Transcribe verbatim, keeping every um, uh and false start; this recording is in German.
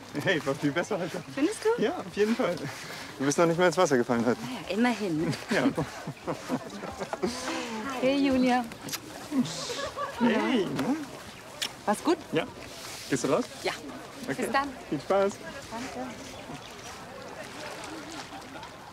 Hey, war viel besser heute. Findest du? Ja, auf jeden Fall. Du bist noch nicht mal ins Wasser gefallen heute. Ja, immerhin. Ja. Hey, Julia. Hey, ne? War's gut? Ja. Gehst du raus? Ja. Okay. Bis dann. Viel Spaß. Danke.